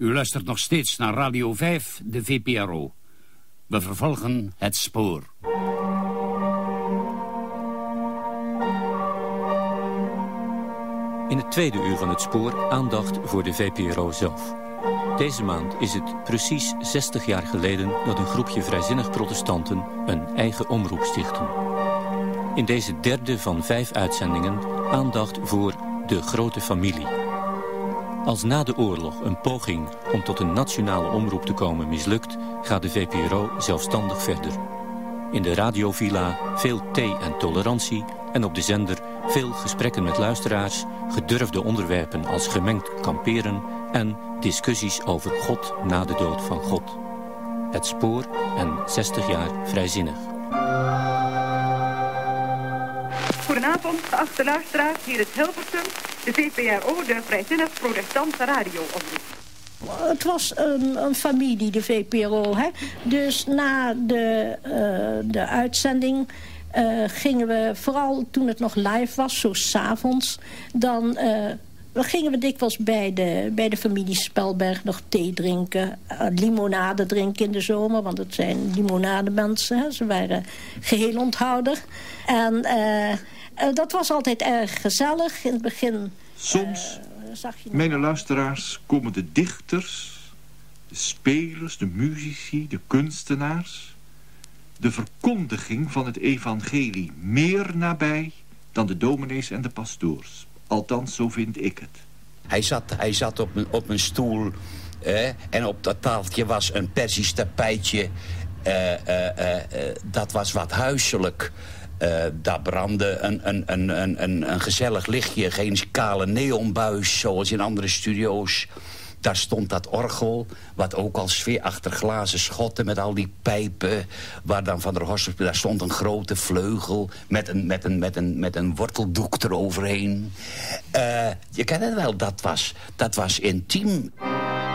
U luistert nog steeds naar Radio 5, de VPRO. We vervolgen Het Spoor. In het tweede uur van Het Spoor aandacht voor de VPRO zelf. Deze maand is het precies 60 jaar geleden dat een groepje vrijzinnig protestanten een eigen omroep stichten. In deze derde van 5 uitzendingen aandacht voor de grote familie. Als na de oorlog een poging om tot een nationale omroep te komen mislukt, gaat de VPRO zelfstandig verder. In de radiovilla veel thee en tolerantie en op de zender veel gesprekken met luisteraars, gedurfde onderwerpen als gemengd kamperen en discussies over God na de dood van God. Het Spoor en 60 jaar vrijzinnig. Goedenavond, geachte luisteraars, hier is Hilversum, de VPRO, de vrijzinnig protestantse radioomroep. Het was een familie, de VPRO. Hè? Dus na de uitzending gingen we, vooral toen het nog live was, zo 's avonds, dan gingen we dikwijls bij de familie Spelberg nog thee drinken, limonade drinken in de zomer, want het zijn limonademensen. Hè? Ze waren geheel onthouder. En dat was altijd erg gezellig in het begin. Soms, mijn luisteraars, komen de dichters, de spelers, de muzici, de kunstenaars, de verkondiging van het evangelie meer nabij dan de dominees en de pastoors. Althans, zo vind ik het. Hij zat op een stoel en op dat tafeltje was een Persisch tapijtje. Dat was wat huiselijk. Daar brandde een gezellig lichtje, geen kale neonbuis zoals in andere studio's. Daar stond dat orgel, wat ook al sfeer achter glazen schotten met al die pijpen. Waar dan Van der Horst, daar stond een grote vleugel met een worteldoek eroverheen. Je kent het wel, dat was intiem.